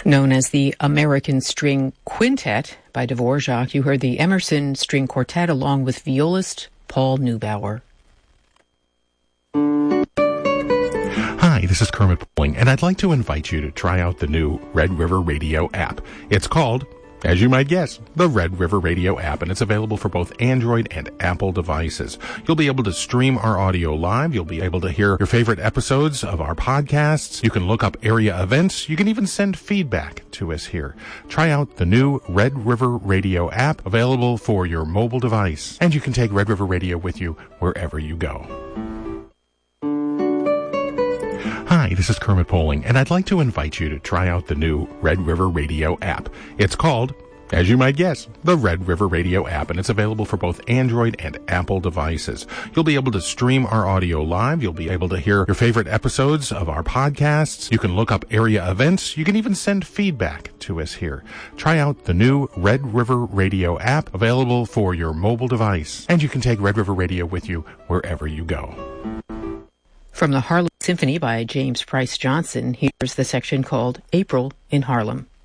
Known as the American String Quintet by Dvorak, you heard the Emerson String Quartet along with violist Paul Neubauer. Hi, this is Kermit Poling, and I'd like to invite you to try out the new Red River Radio app. It's called, as you might guess, the Red River Radio app, and it's available for both Android and Apple devices. You'll be able to stream our audio live. You'll be able to hear your favorite episodes of our podcasts. You can look up area events. You can even send feedback to us here. Try out the new Red River Radio app, available for your mobile device. And you can take Red River Radio with you wherever you go. Hi, this is Kermit Poling, and I'd like to invite you to try out the new Red River Radio app. It's called, as you might guess, the Red River Radio app, and it's available for both Android and Apple devices. You'll be able to stream our audio live. You'll be able to hear your favorite episodes of our podcasts. You can look up area events. You can even send feedback to us here. Try out the new Red River Radio app, available for your mobile device. And you can take Red River Radio with you wherever you go. From the Harlem Symphony by James Price Johnson, here's the section called April in Harlem.